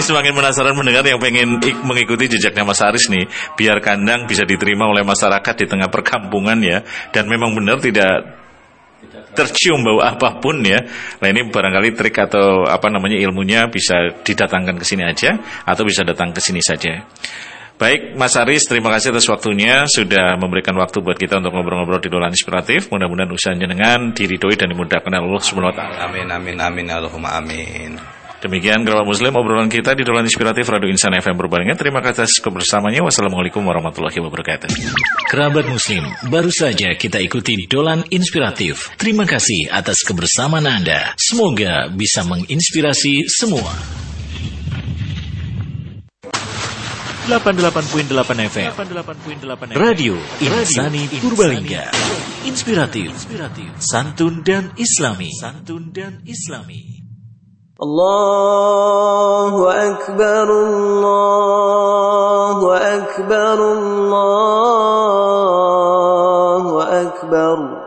semakin penasaran mendengar yang pengen mengikuti jejaknya Mas Haris nih, biar kandang bisa diterima oleh masyarakat di tengah perkampungan ya, dan memang benar tidak tercium bau apapun ya. Nah ini barangkali trik atau ilmunya bisa didatangkan ke sini aja atau bisa datang ke sini saja. Baik, Mas Haris, terima kasih atas waktunya, sudah memberikan waktu buat kita untuk ngobrol-ngobrol di Dolan Inspiratif. Mudah-mudahan usahanya dengan diridhoi dan dimudahkan Allah Subhanahu wa taala. Amin amin amin Allahumma amin. Demikian kerabat muslim obrolan kita di Dolan Inspiratif Radio Insan FM Purbalingga. Terima kasih atas kebersamaannya. Wassalamualaikum warahmatullahi wabarakatuh. Kerabat muslim, baru saja kita ikuti Dolan Inspiratif. Terima kasih atas kebersamaan Anda. Semoga bisa menginspirasi semua. 88.8 FM Radio Insani Purbalingga. Inspiratif, santun dan islami. Allahu Akbar, Allahu Akbar, Allahu Akbar.